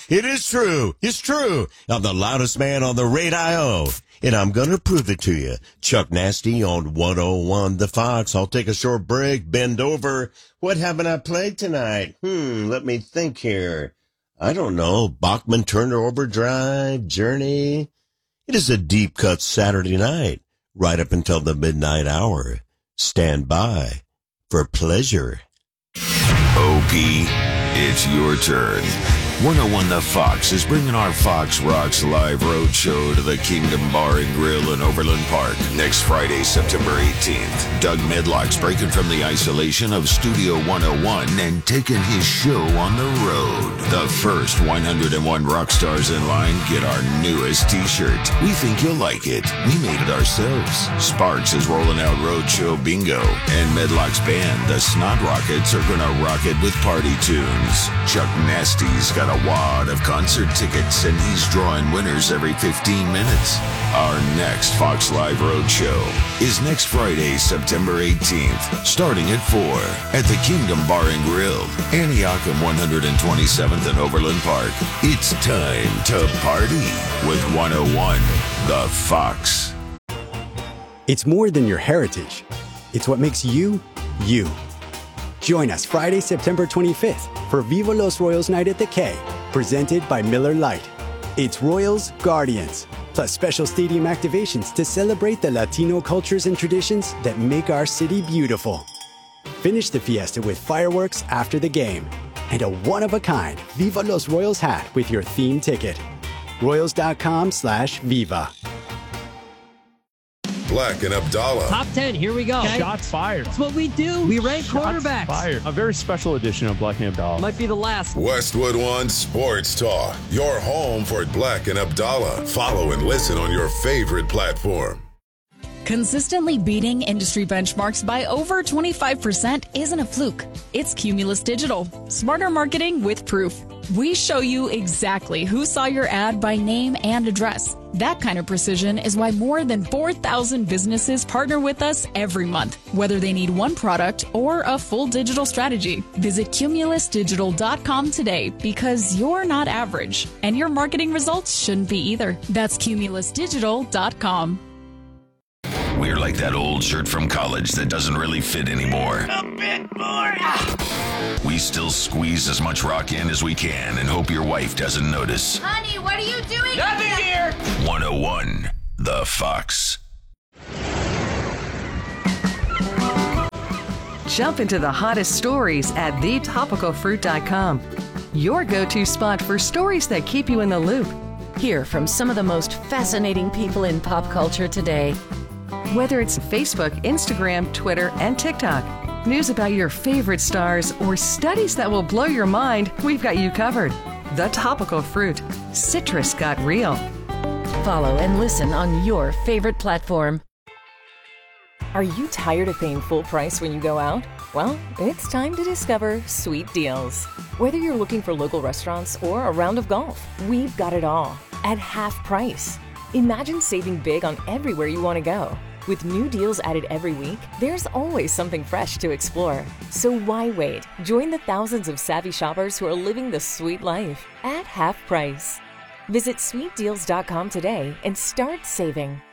It is true. It's true. I'm the loudest man on the radio. And I'm going to prove it to you. Chuck Nasty on 101 The Fox. I'll take a short break, bend over. What haven't I played tonight? Let me think here. I don't know. Bachman Turner Overdrive, Journey. It is a deep cut Saturday night, right up until the midnight hour. Stand by for pleasure. OP, it's your turn. 101 The Fox is bringing our Fox Rocks live road show to the Kingdom Bar and Grill in Overland Park next Friday, September 18th. Doug Medlock's breaking from the isolation of Studio 101 and taking his show on the road. The first 101 rock stars in line get our newest t-shirt. We think you'll like it. We made it ourselves. Sparks is rolling out Roadshow Bingo, and Medlock's band, the Snot Rockets, are gonna rock it with party tunes. Chuck Nasty's got a wad of concert tickets, and he's drawing winners every 15 minutes. Our next Fox Live Road Show is next Friday, September 18th, starting at 4 at the Kingdom Bar and Grill, Antiochum 127th and Overland Park. It's time to party with 101 The Fox. It's more than your heritage. It's what makes you, you. Join us Friday, September 25th for Viva Los Royals Night at the K, presented by Miller Lite. It's Royals Guardians, plus special stadium activations to celebrate the Latino cultures and traditions that make our city beautiful. Finish the fiesta with fireworks after the game and a one-of-a-kind Viva Los Royals hat with your theme ticket. Royals.com/Viva. Black and Abdallah. Top 10, here we go. Okay. Shots fired. That's what we do. We rank quarterbacks. Fired. A very special edition of Black and Abdallah. Might be the last. Westwood One Sports Talk. Your home for Black and Abdallah. Follow and listen on your favorite platform. Consistently beating industry benchmarks by over 25% isn't a fluke. It's Cumulus Digital. Smarter marketing with proof. We show you exactly who saw your ad by name and address. That kind of precision is why more than 4,000 businesses partner with us every month, whether they need one product or a full digital strategy. Visit cumulusdigital.com today because you're not average, and your marketing results shouldn't be either. That's cumulusdigital.com. We're like that old shirt from college that doesn't really fit anymore. A bit more. We still squeeze as much rock in as we can and hope your wife doesn't notice. Honey, what are you doing? Nothing here. 101 The Fox. Jump into the hottest stories at thetopicalfruit.com. Your go-to spot for stories that keep you in the loop. Hear from some of the most fascinating people in pop culture today. Whether it's Facebook, Instagram, Twitter, and TikTok, news about your favorite stars, or studies that will blow your mind, we've got you covered. The Topical Fruit. Citrus got real. Follow and listen on your favorite platform. Are you tired of paying full price when you go out? Well, it's time to discover Sweet Deals. Whether you're looking for local restaurants or a round of golf, we've got it all at half price. Imagine saving big on everywhere you want to go. With new deals added every week, there's always something fresh to explore. So why wait? Join the thousands of savvy shoppers who are living the sweet life at half price. Visit sweetdeals.com today and start saving.